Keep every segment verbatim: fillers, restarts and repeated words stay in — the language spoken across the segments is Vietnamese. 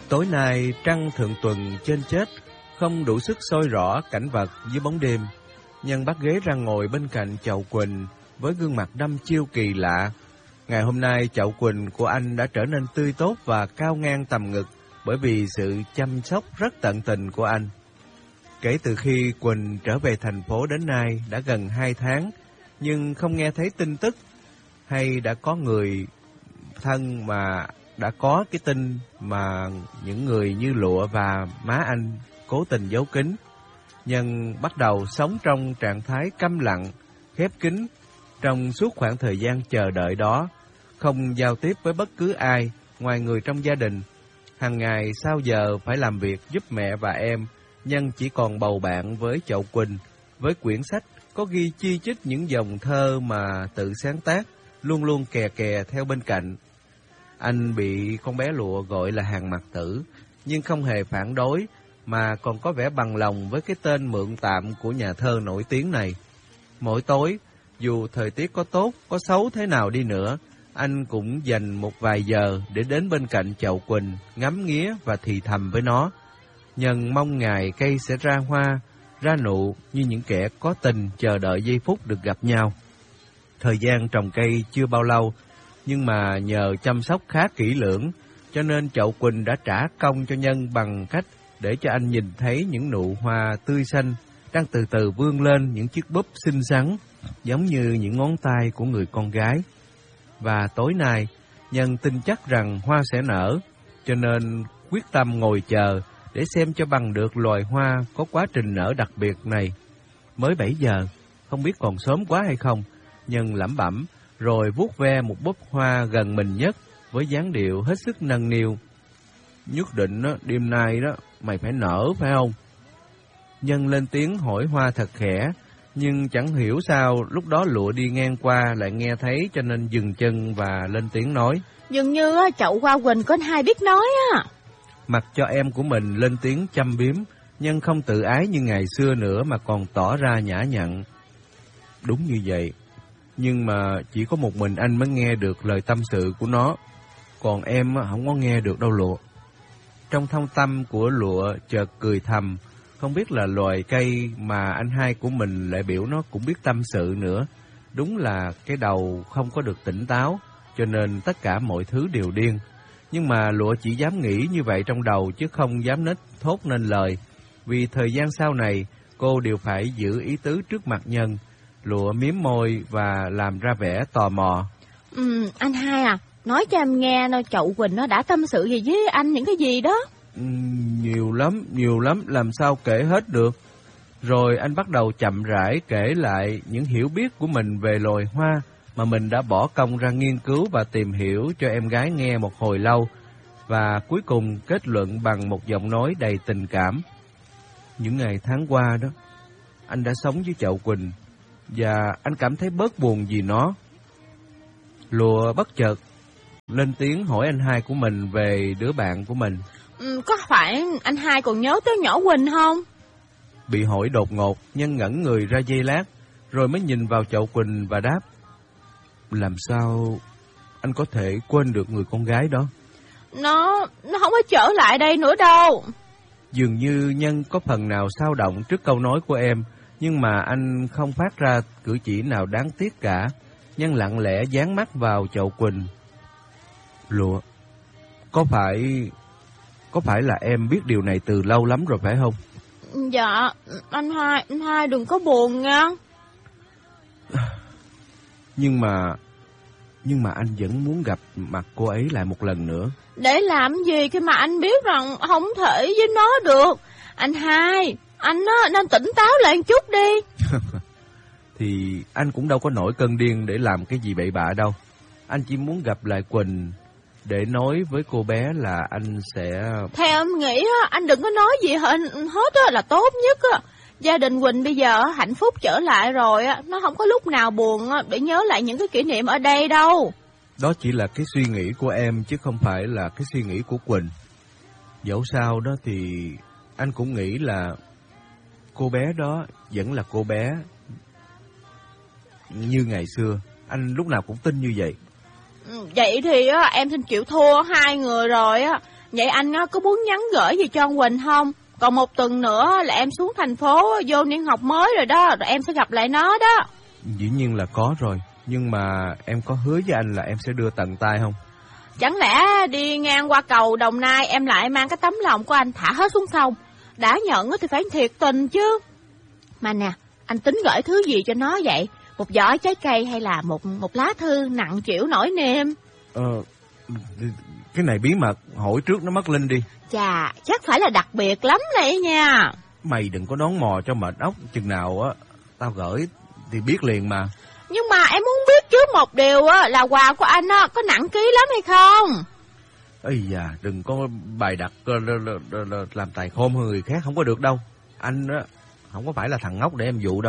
Tối nay trăng thượng tuần trên chết, không đủ sức soi rõ cảnh vật dưới bóng đêm. Nhân bắt ghế ra ngồi bên cạnh Chậu Quỳnh với gương mặt đăm chiêu kỳ lạ. Ngày hôm nay Chậu Quỳnh của anh đã trở nên tươi tốt và cao ngang tầm ngực bởi vì sự chăm sóc rất tận tình của anh. Kể từ khi Quỳnh trở về thành phố đến nay đã gần hai tháng, nhưng không nghe thấy tin tức hay đã có người thân mà đã có cái tin mà những người như Lụa và má anh cố tình giấu kín. Nhân bắt đầu sống trong trạng thái câm lặng, khép kín trong suốt khoảng thời gian chờ đợi đó, không giao tiếp với bất cứ ai ngoài người trong gia đình. Hàng ngày sau giờ phải làm việc giúp mẹ và em, Nhân chỉ còn bầu bạn với Chậu Quỳnh, với quyển sách có ghi chi chít những dòng thơ mà tự sáng tác, luôn luôn kè kè theo bên cạnh. Anh bị con bé Lụa gọi là hàng mặt tử, nhưng không hề phản đối, mà còn có vẻ bằng lòng với cái tên mượn tạm của nhà thơ nổi tiếng này. Mỗi tối, dù thời tiết có tốt, có xấu thế nào đi nữa, anh cũng dành một vài giờ để đến bên cạnh Chậu Quỳnh, ngắm nghía và thì thầm với nó. Nhân mong ngày cây sẽ ra hoa, ra nụ như những kẻ có tình chờ đợi giây phút được gặp nhau. Thời gian trồng cây chưa bao lâu, nhưng mà nhờ chăm sóc khá kỹ lưỡng, cho nên Chậu Quỳnh đã trả công cho Nhân bằng cách để cho anh nhìn thấy những nụ hoa tươi xanh đang từ từ vươn lên những chiếc búp xinh xắn, giống như những ngón tay của người con gái. Và tối nay, Nhân tin chắc rằng hoa sẽ nở, cho nên quyết tâm ngồi chờ để xem cho bằng được loài hoa có quá trình nở đặc biệt này. Mới bảy giờ, không biết còn sớm quá hay không, Nhân lẩm bẩm, rồi vuốt ve một búp hoa gần mình nhất với dáng điệu hết sức nâng niu. Nhất định đó, đêm nay đó, mày phải nở phải không? Nhân lên tiếng hỏi hoa thật khẽ, nhưng chẳng hiểu sao lúc đó Lụa đi ngang qua lại nghe thấy cho nên dừng chân và lên tiếng nói. Dường như Chậu Hoa Quỳnh có anh hai biết nói á. Mặc cho em của mình lên tiếng châm biếm, Nhân không tự ái như ngày xưa nữa mà còn tỏ ra nhã nhặn. Đúng như vậy, nhưng mà chỉ có một mình anh mới nghe được lời tâm sự của nó, còn em không có nghe được đâu Lụa. Trong thâm tâm của Lụa chợt cười thầm, không biết là loài cây mà anh hai của mình lại biểu nó cũng biết tâm sự nữa. Đúng là cái đầu không có được tỉnh táo, cho nên tất cả mọi thứ đều điên. Nhưng mà Lụa chỉ dám nghĩ như vậy trong đầu chứ không dám nết thốt nên lời, vì thời gian sau này cô đều phải giữ ý tứ trước mặt Nhân. Lụa miếm môi và làm ra vẻ tò mò. Ừ, anh hai à, nói cho em nghe nó Chậu Quỳnh nó đã tâm sự gì với anh những cái gì đó? Ừ, nhiều lắm, nhiều lắm, làm sao kể hết được. Rồi anh bắt đầu chậm rãi kể lại những hiểu biết của mình về loài hoa mà mình đã bỏ công ra nghiên cứu và tìm hiểu cho em gái nghe một hồi lâu, và cuối cùng kết luận bằng một giọng nói đầy tình cảm. Những ngày tháng qua đó, anh đã sống với Chậu Quỳnh, và anh cảm thấy bớt buồn vì nó. Lụa bất chợt lên tiếng hỏi anh hai của mình về đứa bạn của mình. Ừ, có phải anh hai còn nhớ tới nhỏ Quỳnh không? Bị hỏi đột ngột, Nhân ngẩn người ra giây lát, rồi mới nhìn vào Chậu Quỳnh và đáp. Làm sao anh có thể quên được người con gái đó? Nó, nó không có trở lại đây nữa đâu. Dường như Nhân có phần nào xao động trước câu nói của em, nhưng mà anh không phát ra cử chỉ nào đáng tiếc cả. Nhân lặng lẽ dán mắt vào Chậu Quỳnh. Lụa, có phải có phải là em biết điều này từ lâu lắm rồi phải không? Dạ, anh hai, anh hai đừng có buồn nha. Nhưng mà nhưng mà anh vẫn muốn gặp mặt cô ấy lại một lần nữa. Để làm gì khi mà anh biết rằng không thể với nó được. Anh hai, anh á, nên tỉnh táo lại một chút đi. Thì anh cũng đâu có nổi cơn điên để làm cái gì bậy bạ đâu. Anh chỉ muốn gặp lại Quỳnh để nói với cô bé là anh sẽ... Theo em nghĩ á, anh đừng có nói gì hết, hết á, là tốt nhất á. Gia đình Quỳnh bây giờ hạnh phúc trở lại rồi á, nó không có lúc nào buồn á, để nhớ lại những cái kỷ niệm ở đây đâu. Đó chỉ là cái suy nghĩ của em chứ không phải là cái suy nghĩ của Quỳnh. Dẫu sao đó thì anh cũng nghĩ là cô bé đó vẫn là cô bé như ngày xưa. Anh lúc nào cũng tin như vậy. Vậy thì á, em xin chịu thua hai người rồi á. Vậy anh có muốn nhắn gửi gì cho ông Quỳnh không? Còn một tuần nữa là em xuống thành phố vô niên học mới rồi đó, rồi em sẽ gặp lại nó đó. Dĩ nhiên là có rồi, nhưng mà em có hứa với anh là em sẽ đưa tận tay không? Chẳng lẽ đi ngang qua cầu Đồng Nai em lại mang cái tấm lòng của anh thả hết xuống sông? Đã nhận thì phải thiệt tình chứ. Mà nè, anh tính gửi thứ gì cho nó vậy? Một giỏ trái cây hay là một một lá thư nặng trĩu nỗi niềm? Ờ, cái này bí mật, hỏi trước nó mất linh đi. Chà, chắc phải là đặc biệt lắm này nha. Mày đừng có đón mò cho mệt óc, chừng nào á tao gửi thì biết liền mà. Nhưng mà em muốn biết trước một điều á, là quà của anh á có nặng ký lắm hay không? Ây da, đừng có bài đặt làm tài khôn hơn người khác, không có được đâu. Anh á không có phải là thằng ngốc để em dụ đâu.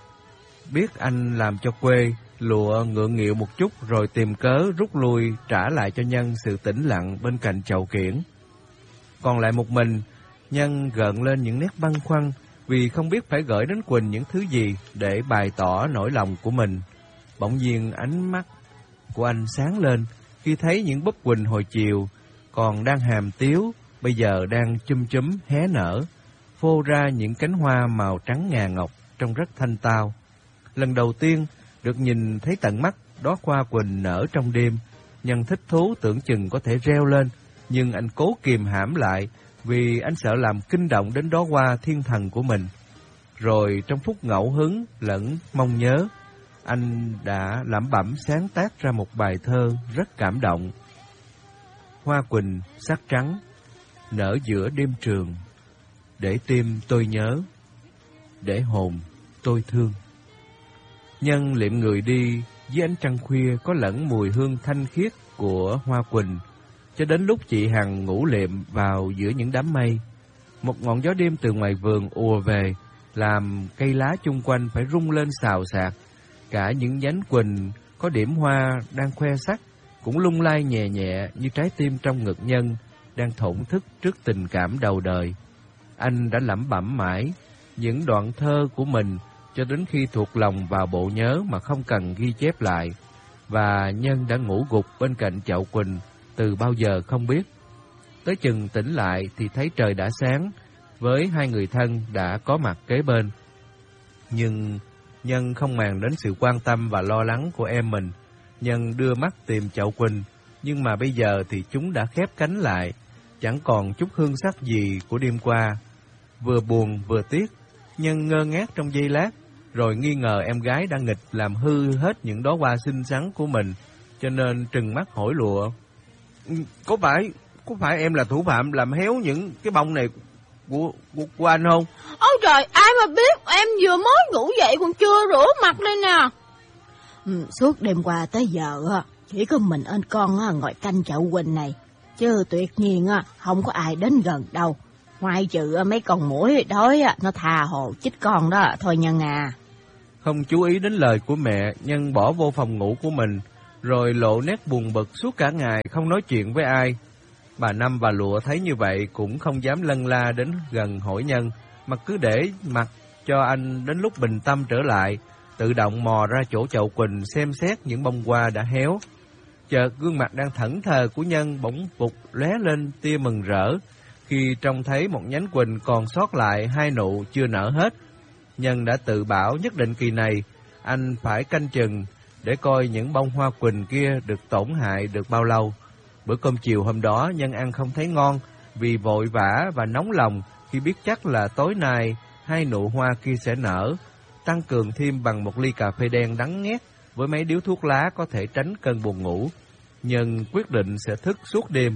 Biết anh làm cho quê, lụa ngượng nghịu một chút rồi tìm cớ rút lui trả lại cho Nhân sự tĩnh lặng bên cạnh chậu kiển. Còn lại một mình, Nhân gợn lên những nét băn khoăn vì không biết phải gửi đến Quỳnh những thứ gì để bày tỏ nỗi lòng của mình. Bỗng nhiên ánh mắt của anh sáng lên khi thấy những búp Quỳnh hồi chiều còn đang hàm tiếu, bây giờ đang chum chúm hé nở, phô ra những cánh hoa màu trắng ngà ngọc trông rất thanh tao. Lần đầu tiên được nhìn thấy tận mắt đóa hoa Quỳnh nở trong đêm, Nhân thích thú tưởng chừng có thể reo lên, nhưng anh cố kìm hãm lại vì anh sợ làm kinh động đến đóa hoa thiên thần của mình. Rồi trong phút ngẫu hứng lẫn mong nhớ, anh đã lẩm bẩm sáng tác ra một bài thơ rất cảm động. Hoa Quỳnh sắc trắng, nở giữa đêm trường, để tim tôi nhớ, để hồn tôi thương. Nhân liệm người đi với ánh trăng khuya có lẫn mùi hương thanh khiết của hoa Quỳnh, cho đến lúc chị Hằng ngủ liệm vào giữa những đám mây. Một ngọn gió đêm từ ngoài vườn ùa về, làm cây lá chung quanh phải rung lên xào xạc. Cả những nhánh Quỳnh có điểm hoa đang khoe sắc cũng lung lay nhẹ nhẹ như trái tim trong ngực Nhân đang thổn thức trước tình cảm đầu đời. Anh đã lẩm bẩm mãi những đoạn thơ của mình cho đến khi thuộc lòng vào bộ nhớ mà không cần ghi chép lại. Và Nhân đã ngủ gục bên cạnh chậu Quỳnh từ bao giờ không biết. Tới chừng tỉnh lại thì thấy trời đã sáng, với hai người thân đã có mặt kế bên. Nhưng Nhân không màng đến sự quan tâm và lo lắng của em mình. Nhân đưa mắt tìm chậu Quỳnh, nhưng mà bây giờ thì chúng đã khép cánh lại, chẳng còn chút hương sắc gì của đêm qua. Vừa buồn vừa tiếc, Nhân ngơ ngác trong giây lát, rồi nghi ngờ em gái đang nghịch làm hư hết những đóa hoa xinh xắn của mình, cho nên trừng mắt hỏi lụa: Có phải có phải em là thủ phạm làm héo những cái bông này của của, của anh không? Ôi trời, ai mà biết, em vừa mới ngủ dậy còn chưa rửa mặt đây nè. Ừ, suốt đêm qua tới giờ chỉ có mình anh con ngồi canh chậu Quỳnh này, chứ tuyệt nhiên không có ai đến gần đâu, ngoài trừ mấy con muỗi đói nó tha hồ chích con đó thôi Nhân à. Không chú ý đến lời của mẹ, Nhân bỏ vô phòng ngủ của mình, rồi lộ nét buồn bực suốt cả ngày không nói chuyện với ai. Bà Năm và Lụa thấy như vậy cũng không dám lân la đến gần hỏi Nhân, mà cứ để mặc cho anh đến lúc bình tâm trở lại, tự động mò ra chỗ chậu Quỳnh xem xét những bông hoa đã héo. Chợt gương mặt đang thẫn thờ của Nhân bỗng vụt lóe lên tia mừng rỡ khi trông thấy một nhánh Quỳnh còn sót lại hai nụ chưa nở hết. Nhân đã tự bảo nhất định kỳ này anh phải canh chừng để coi những bông hoa Quỳnh kia được tổn hại được bao lâu. Bữa cơm chiều hôm đó Nhân ăn không thấy ngon vì vội vã và nóng lòng khi biết chắc là tối nay hai nụ hoa kia sẽ nở, tăng cường thêm bằng một ly cà phê đen đắng nghét với mấy điếu thuốc lá có thể tránh cơn buồn ngủ. Nhân quyết định sẽ thức suốt đêm.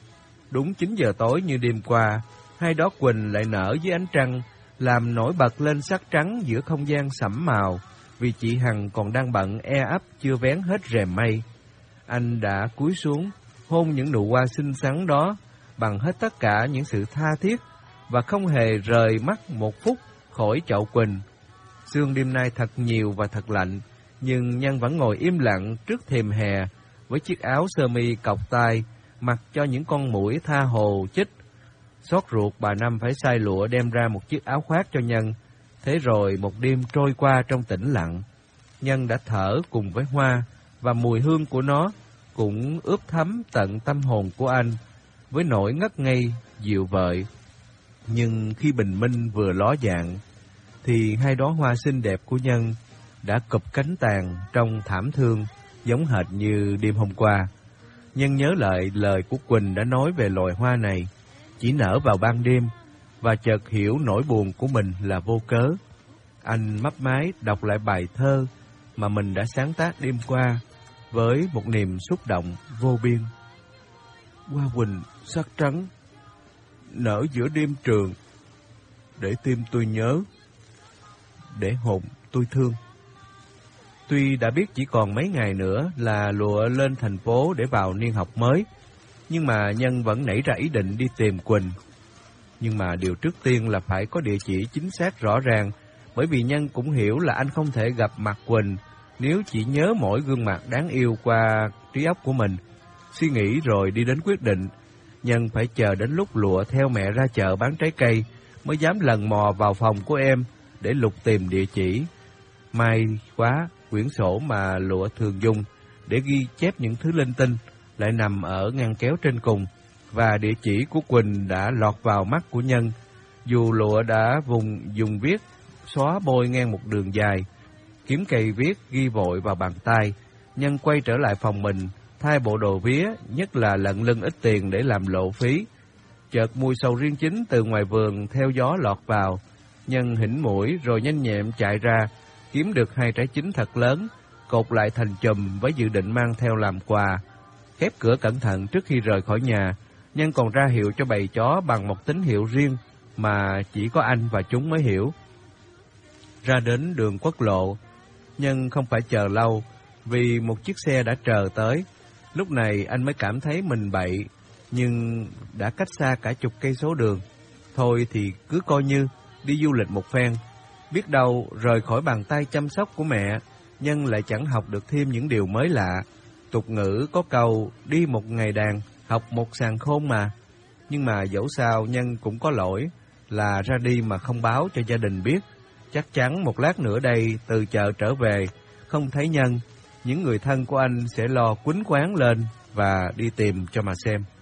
Đúng chín giờ tối như đêm qua, hai đóa Quỳnh lại nở dưới ánh trăng, làm nổi bật lên sắc trắng giữa không gian sẫm màu, vì chị Hằng còn đang bận e ấp chưa vén hết rèm mây. Anh đã cúi xuống, hôn những nụ hoa xinh xắn đó bằng hết tất cả những sự tha thiết và không hề rời mắt một phút khỏi chậu Quỳnh. Sương đêm nay thật nhiều và thật lạnh, nhưng Nhân vẫn ngồi im lặng trước thềm hè với chiếc áo sơ mi cộc tay, mặc cho những con muỗi tha hồ chích. Xót ruột bà Năm phải sai lụa đem ra một chiếc áo khoác cho Nhân. Thế rồi một đêm trôi qua trong tĩnh lặng. Nhân đã thở cùng với hoa, và mùi hương của nó cũng ướp thấm tận tâm hồn của anh. với nỗi ngất ngây, dịu vợi. Nhưng khi bình minh vừa ló dạng, thì hai đóa hoa xinh đẹp của Nhân đã cụp cánh tàn trong thảm thương, giống hệt như đêm hôm qua. Nhân nhớ lại lời của Quỳnh đã nói về loài hoa này chỉ nở vào ban đêm, và chợt hiểu nỗi buồn của mình là vô cớ. Anh mấp máy đọc lại bài thơ mà mình đã sáng tác đêm qua với một niềm xúc động vô biên. Hoa huỳnh sắc trắng, nở giữa đêm trường, để tim tôi nhớ, để hồn tôi thương. Tuy đã biết chỉ còn mấy ngày nữa là Lụa lên thành phố để vào niên học mới, nhưng mà Nhân vẫn nảy ra ý định đi tìm Quỳnh. Nhưng mà điều trước tiên là phải có địa chỉ chính xác rõ ràng, bởi vì Nhân cũng hiểu là anh không thể gặp mặt Quỳnh nếu chỉ nhớ mỗi gương mặt đáng yêu qua trí óc của mình. Suy nghĩ rồi đi đến quyết định, Nhân phải chờ đến lúc Lụa theo mẹ ra chợ bán trái cây mới dám lần mò vào phòng của em để lục tìm địa chỉ. May quá, quyển sổ mà Lụa thường dùng để ghi chép những thứ linh tinh lại nằm ở ngăn kéo trên cùng, và địa chỉ của Quỳnh đã lọt vào mắt của Nhân. Dù Lụa đã vùng dùng viết xóa bôi ngang một đường dài, kiếm cây viết ghi vội vào bàn tay, Nhân quay trở lại phòng mình, thay bộ đồ vía, nhất là lận lưng ít tiền để làm lộ phí. Chợt mùi sầu riêng chín từ ngoài vườn theo gió lọt vào, Nhân hỉnh mũi rồi nhanh nhẹm chạy ra, kiếm được hai trái chín thật lớn, cột lại thành chùm với dự định mang theo làm quà. Khép cửa cẩn thận trước khi rời khỏi nhà, Nhân còn ra hiệu cho bầy chó bằng một tín hiệu riêng mà chỉ có anh và chúng mới hiểu. Ra đến đường quốc lộ, Nhân không phải chờ lâu, vì một chiếc xe đã chờ tới. Lúc này anh mới cảm thấy mình bậy, nhưng đã cách xa cả chục cây số đường. Thôi thì cứ coi như đi du lịch một phen. Biết đâu rời khỏi bàn tay chăm sóc của mẹ, Nhân lại chẳng học được thêm những điều mới lạ. Tục ngữ có câu đi một ngày đàn, học một sàng khôn mà. Nhưng mà dẫu sao Nhân cũng có lỗi là ra đi mà không báo cho gia đình biết. Chắc chắn một lát nữa đây từ chợ trở về, không thấy Nhân, những người thân của anh sẽ lo quýnh quáng lên và đi tìm cho mà xem.